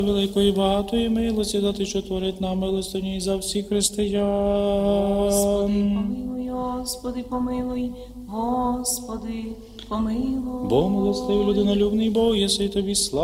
великої багатої милості, за те, що творить нам милостині за всіх християн. Помилуй, Господи, помилуй, Господи, помилуй. Бо милостивий людинолюбний Бог, єси й тобі слава.